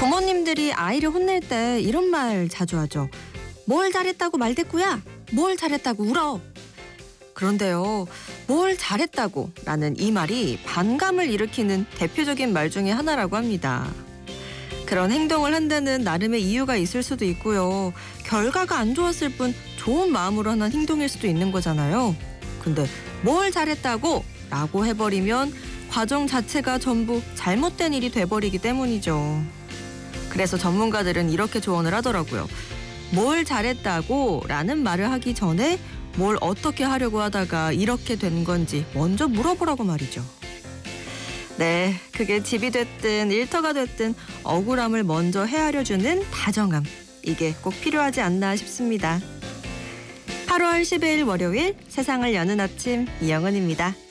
부모님들이 아이를 혼낼 때 이런 말 자주 하죠. 뭘 잘했다고 말대꾸야? 뭘 잘했다고 울어? 그런데요, 뭘 잘했다고 라는 이 말이 반감을 일으키는 대표적인 말 중에 하나라고 합니다. 그런 행동을 한다는 나름의 이유가 있을 수도 있고요. 결과가 안 좋았을 뿐 좋은 마음으로 하는 행동일 수도 있는 거잖아요. 근데 뭘 잘했다고 라고 해버리면 과정 자체가 전부 잘못된 일이 돼버리기 때문이죠. 그래서 전문가들은 이렇게 조언을 하더라고요. 뭘 잘했다고 라는 말을 하기 전에 뭘 어떻게 하려고 하다가 이렇게 된 건지 먼저 물어보라고 말이죠. 네, 그게 집이 됐든 일터가 됐든 억울함을 먼저 헤아려주는 다정함. 이게 꼭 필요하지 않나 싶습니다. 8월 10일 월요일 세상을 여는 아침 이영은입니다.